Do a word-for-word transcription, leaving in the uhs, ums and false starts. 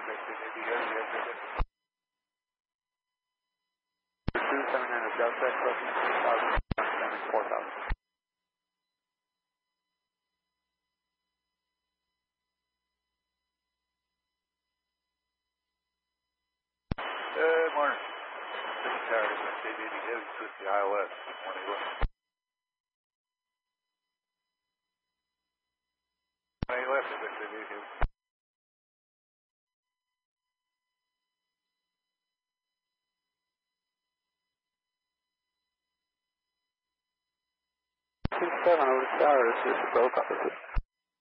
two seven nine is Delta, closing three thousand, four thousand. Good morning. This is Howard with J D D Heavy with the I L S. Good morning. I L S is J D D Heavy. two seven over the tower, this is broke up.